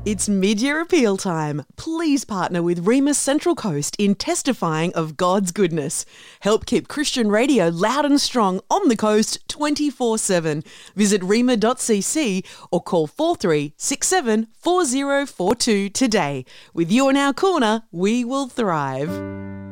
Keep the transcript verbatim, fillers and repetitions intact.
It's mid-year appeal time. Please partner with Rhema Central Coast in testifying of God's goodness. Help keep Christian radio loud and strong on the coast twenty-four seven. Visit rhema dot c c or call four three six seven four zero four two today. With you in our corner, we will thrive.